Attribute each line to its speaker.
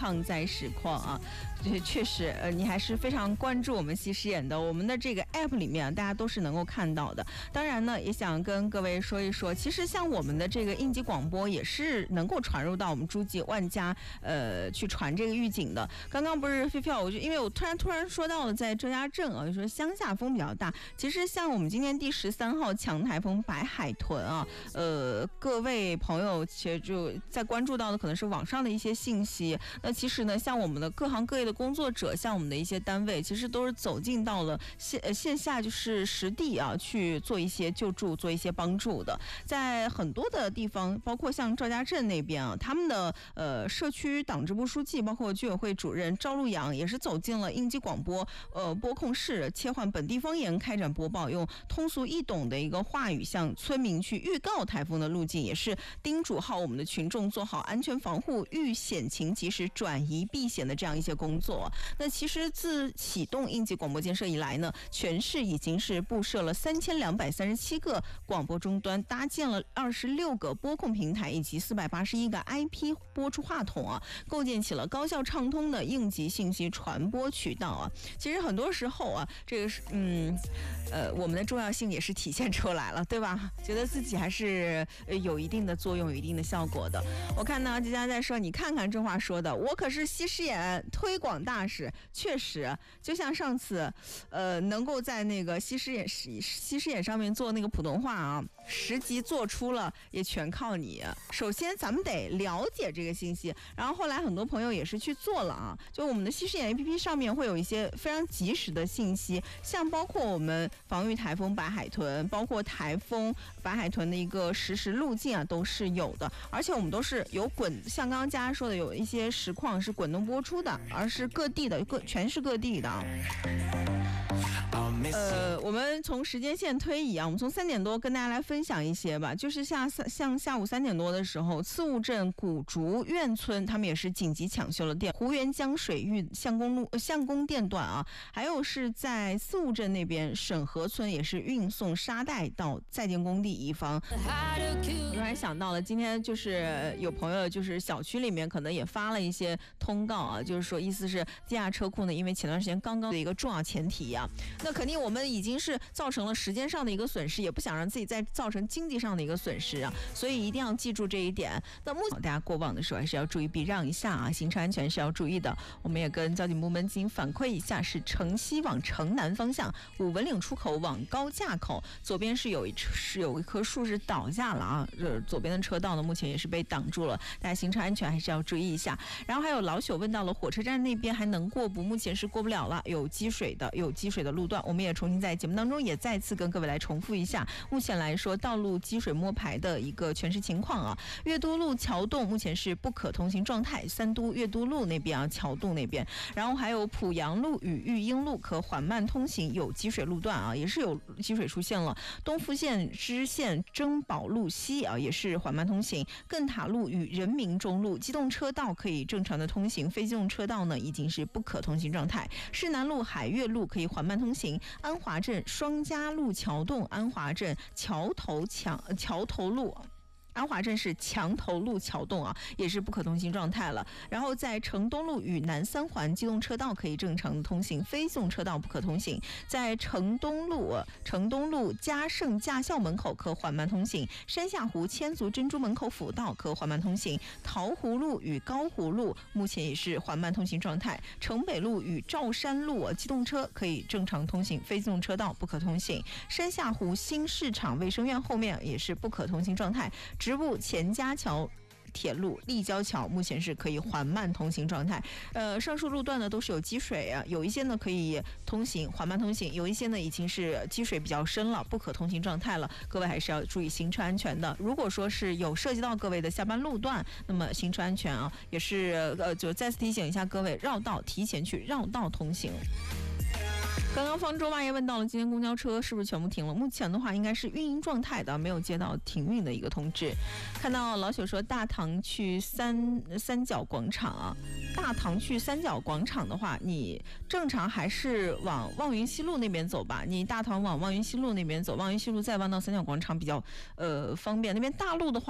Speaker 1: 抗灾实况啊。确实，你还是非常关注我们西施眼的。我们的这个 app 里面，大家都是能够看到的。当然呢，也想跟各位说一说，其实像我们的这个应急广播也是能够传入到我们诸暨万家去传这个预警的。刚刚不是飞票，因为我突然说到了在浙江镇啊，就说乡下风比较大。其实像我们今年第13号强台风白海豚啊，各位朋友其实就在关注到的可能是网上的一些信息。那其实呢，像我们的各行各业的工作者，像我们的一些单位，其实都是走进到了线下，就是实地啊去做一些救助，做一些帮助的。在很多的地方，包括像赵家镇那边啊，他们的社区党支部书记，包括居委会主任赵路阳，也是走进了应急广播播控室，切换本地方言开展播报，用通俗易懂的一个话语向村民去预告台风的路径，也是叮嘱好我们的群众做好安全防护，遇险情及时转移避险的这样一些工作。那其实自启动应急广播建设以来呢，全市已经是布设了3237个广播终端，搭建了26个播控平台以及481个 IP 播出话筒啊，构建起了高效畅通的应急信息传播渠道啊。其实很多时候啊，这个是我们的重要性也是体现出来了，对吧？觉得自己还是有一定的作用，有一定的效果的。我看呢，佳佳在说，你看看这话说的，我可是西施眼推广大使，确实，就像上次，能够在那个西施眼上面做那个普通话啊，10集做出了，也全靠你。首先，咱们得了解这个信息，然后后来很多朋友也是去做了啊。就我们的西施眼 APP 上面会有一些非常及时的信息，像包括我们防御台风白海豚，包括台风白海豚的一个实时路径啊，都是有的。而且我们都是有像刚刚佳佳说的，有一些实况是滚动播出的，而是各地的全是各地的。我们从时间线推移啊，我们从3点多跟大家来分享一些吧。就是像下午3点多的时候，次务镇古竹苑村他们也是紧急抢修了电，湖源江水域相公电段啊，还有是在四务镇那边沈河村也是运送沙袋到在建工地一方。突然想到了，今天就是有朋友就是小区里面可能也发了一些通告啊，就是说意思是地下车库呢，因为前段时间刚的一个重要前提啊，那肯定我们已经是造成了时间上的一个损失，也不想让自己再造成经济上的一个损失啊，所以一定要记住这一点。那目前大家过往的时候还是要注意避让一下啊，行车安全是要注意的。我们也跟交警部门进行反馈一下，是城西往城南方向武文岭出口往高架口左边是有一棵树是倒下了啊，左边的车道呢目前也是被挡住了，大家行车安全还是要注意一下。然后还有老朽问到了火车站那边还能过不？目前是过不了了，有积水的路段，我们也重新在节目当中也再次跟各位来重复一下。目前来说，道路积水摸排的一个全市情况啊，粤都路桥洞目前是不可通行状态，三都粤都路那边啊，桥洞那边，然后还有濮阳路与育英路可缓慢通行，有积水路段啊，也是有积水出现了。东富县知县珍宝路西啊，也是缓慢通行。艮塔路与人民中路机动车道可以正常的通行，非机动车道呢已经是不可通行状态。市南路海悦路可以缓慢通行，安华镇双家路桥洞，安华镇桥头路。安华镇是墙头路桥洞啊，也是不可通行状态了。然后在城东路与南三环机动车道可以正常的通行，非机动车道不可通行。在城东路嘉盛驾校门口可缓慢通行，山下湖千足珍珠门口辅道可缓慢通行，桃湖路与高湖路目前也是缓慢通行状态。城北路与兆山路机动车可以正常通行，非机动车道不可通行。山下湖新市场卫生院后面也是不可通行状态。直布钱家桥铁路立交桥目前是可以缓慢通行状态。上述路段呢都是有积水啊，有一些呢可以通行缓慢通行，有一些呢已经是积水比较深了，不可通行状态了。各位还是要注意行车安全的。如果说是有涉及到各位的下班路段，那么行车安全啊也是就再次提醒一下各位，绕道提前去绕道通行。刚刚方舟妈也问到了，今天公交车是不是全部停了？目前的话应该是运营状态的，没有接到停运的一个通知。看到老朽说大塘去三角广场啊，大塘去三角广场的话，你正常还是往望云西路那边走吧。你大塘往望云西路那边走，望云西路再弯到三角广场比较方便。那边大路的话